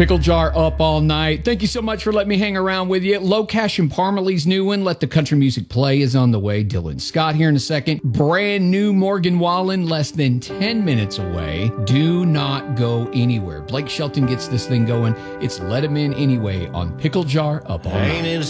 Pickle Jar up all night. Thank you so much for letting me hang around with you. Low Cash and Parmalee's new one, Let the Country Music Play, is on the way. Dylan Scott here in a second. Brand new Morgan Wallen, less than 10 minutes away. Do not go anywhere. Blake Shelton gets this thing going. It's Let Him In Anyway on Pickle Jar up all night.